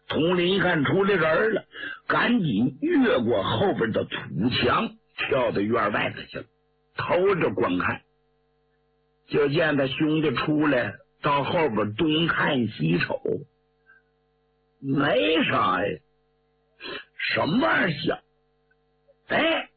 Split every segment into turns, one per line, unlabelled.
统领一看出来人了，赶紧越过后边的土墙，跳到院外头去了，偷着观看。就见他兄弟出来，到后边东看西瞅，没啥呀，什么玩意儿响？哎，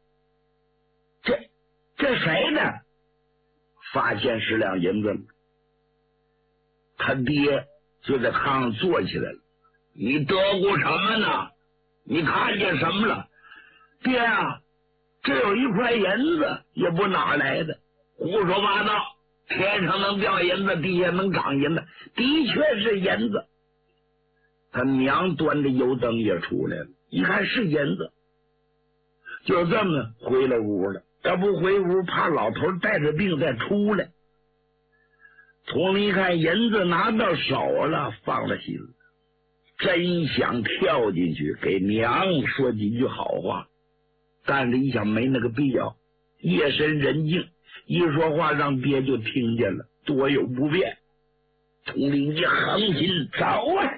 这谁呢？发现10两银子了。他爹就在炕上坐起来了。你得过什么呢？你看见什么了？爹啊，这有1块银子，也不哪来的，胡说八道，天上能掉银子，地下能长银子，的确是银子。他娘端着油灯也出来了，一看是银子，就这么回了屋了。要不回屋，怕老头带着病再出来。统领一看银子拿到手了，放了心了，真想跳进去给娘说几句好话，但是一想没那个必要，夜深人静，一说话让爹就听见了，多有不便。统领一横心，走啊！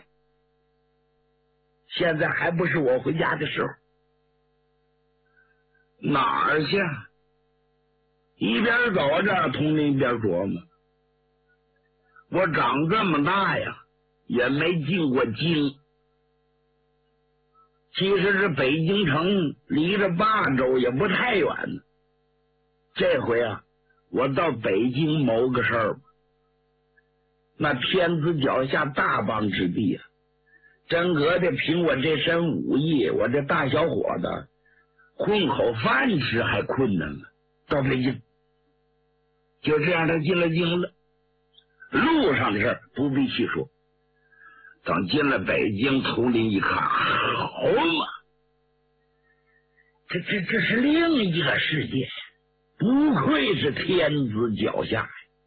现在还不是我回家的时候。哪儿去？一边走着，统领一边琢磨，我长这么大呀，也没进过京。其实这北京城离着霸州也不太远呢。这回啊，我到北京谋个事儿吧。那天子脚下大邦之地啊，真格的凭我这身武艺，我这大小伙子混口饭吃还困难了。到北京，就这样他进了京了。路上的事不必细说，等进了北京，统领一看，好嘛，这是另一个世界，不愧是天子脚下。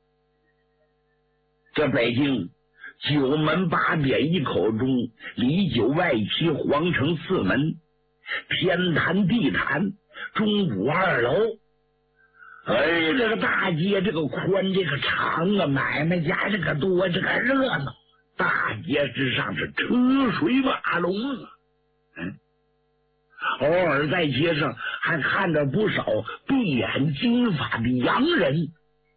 这北京9门8点一口钟，里9外7，皇城4门，天坛地坛，钟鼓2楼。哎，这个大街这个宽这个长啊，买卖家这个多，这个热闹，大街之上是车水马龙啊。偶尔在街上还看着不少闭眼金发的洋人，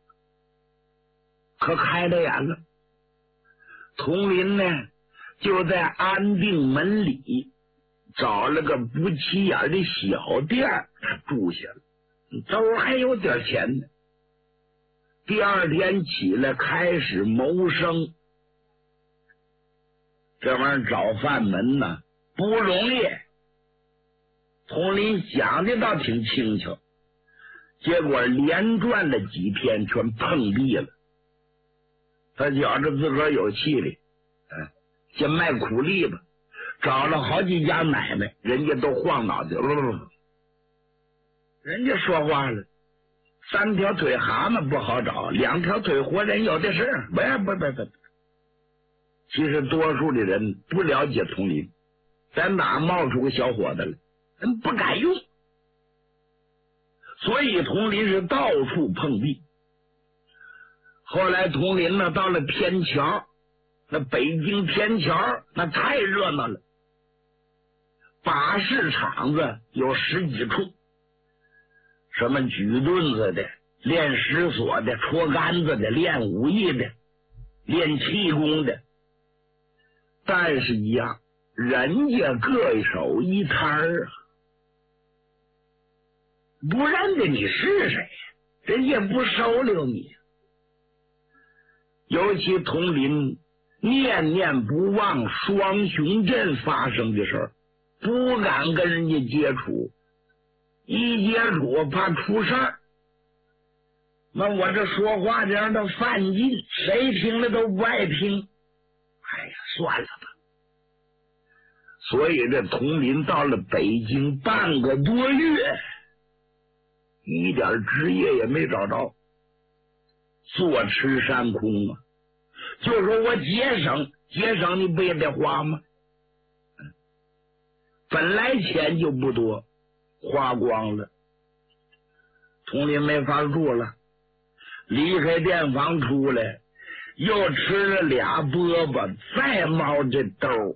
可开了眼了。统领呢，就在安定门里找了个不起眼的小店住下了，兜还有点钱呢。第2天起来开始谋生，这玩意儿找饭门呢不容易。统领想的倒挺轻巧，结果连转了几天全碰壁了。他觉着自个儿有气力，先卖苦力吧，找了好几家买卖，人家都晃脑袋，人家说话了，3条腿蛤蟆不好找，2条腿活人有的是。不，其实多数的人不了解统领，在哪冒出个小伙子来，人不敢用，所以统领是到处碰壁。后来统领呢，到了天桥，那北京天桥那太热闹了，把式场子有10几处，什么举盾子的，练石锁的，戳杆子的，练武艺的，练气功的。但是一样，人家各手一摊儿啊，不认得你是谁，人家不收留你。尤其统领念念不忘双雄镇发生的事儿，不敢跟人家接触，一接触怕出事儿。那我这说话这样的犯禁，谁听了都不爱听。哎呀，算了吧。所以这统领到了北京半个多月，一点职业也没找着，坐吃山空啊。就说我节省你不也得花吗？本来钱就不多，花光了，统领没法住了，离开店房出来，又吃了2饽饽，再猫这兜，